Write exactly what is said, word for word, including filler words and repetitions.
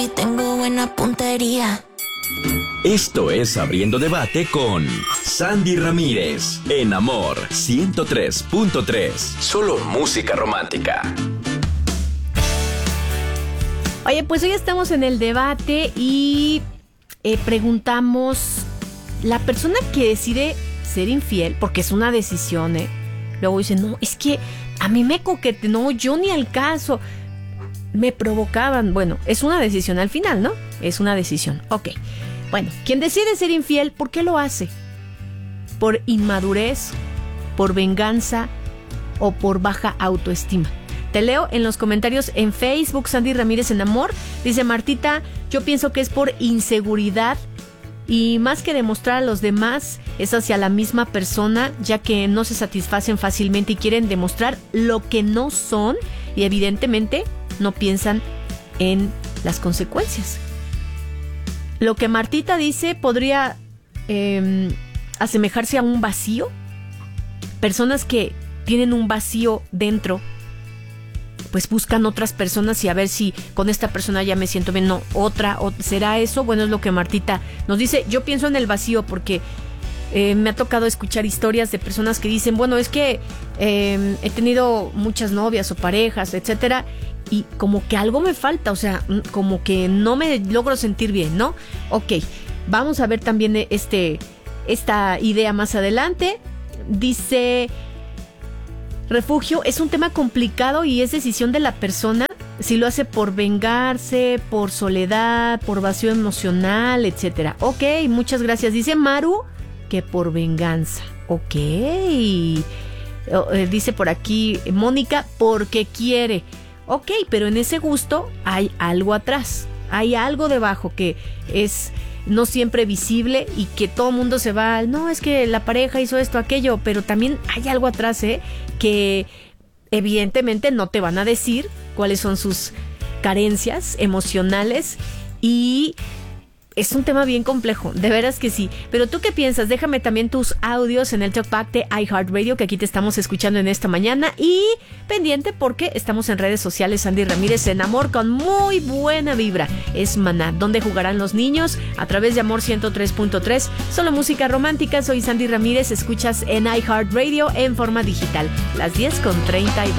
y tengo buena puntería. Esto es Abriendo Debate con Sandy Ramírez en Amor ciento tres punto tres. Solo música romántica. Oye, pues hoy estamos en el debate y eh, preguntamos, la persona que decide ser infiel, porque es una decisión, ¿eh? Luego dicen, no, es que a mí me coquete, no, yo ni al caso, me provocaban. Bueno, es una decisión al final, ¿no? Es una decisión, ok. Bueno, quien decide ser infiel, ¿por qué lo hace? ¿Por inmadurez, por venganza o por baja autoestima? Te leo en los comentarios en Facebook, Sandy Ramírez en Amor. Dice Martita, yo pienso que es por inseguridad y más que demostrar a los demás, es hacia la misma persona, ya que no se satisfacen fácilmente y quieren demostrar lo que no son y evidentemente no piensan en las consecuencias. Lo que Martita dice podría eh, asemejarse a un vacío. Personas que tienen un vacío dentro, pues buscan otras personas y a ver si con esta persona ya me siento bien. No, otra, o, ¿será eso? Bueno, es lo que Martita nos dice. Yo pienso en el vacío porque eh, me ha tocado escuchar historias de personas que dicen, bueno, es que eh, he tenido muchas novias o parejas, etcétera, y como que algo me falta, o sea, como que no me logro sentir bien, ¿no? Ok, vamos a ver también este, esta idea más adelante. Dice, refugio, es un tema complicado y es decisión de la persona si lo hace por vengarse, por soledad, por vacío emocional, etcétera. Ok, muchas gracias. Dice Maru que por venganza. Ok. Dice por aquí Mónica, porque quiere. Ok, pero en ese gusto hay algo atrás, hay algo debajo que es no siempre visible y que todo el mundo se va, no, es que la pareja hizo esto, aquello, pero también hay algo atrás, ¿eh? Que evidentemente no te van a decir cuáles son sus carencias emocionales y es un tema bien complejo, de veras que sí. Pero ¿tú qué piensas? Déjame también tus audios en el Talkback de iHeartRadio, que aquí te estamos escuchando en esta mañana. Y pendiente porque estamos en redes sociales, Sandy Ramírez en Amor, con muy buena vibra. Es Maná, donde jugarán los niños a través de Amor ciento tres punto tres. Solo música romántica. Soy Sandy Ramírez, escuchas en iHeartRadio en forma digital. Las diez con treinta y dos.